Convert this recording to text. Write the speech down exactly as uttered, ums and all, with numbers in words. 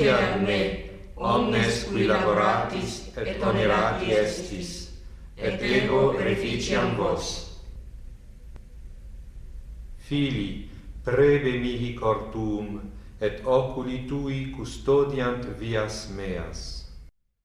a me omnes qui laboratis et onerati estis, et ego reficiam vos. Fili, preve mihi cor tuum, et oculi tui custodiant vias meas.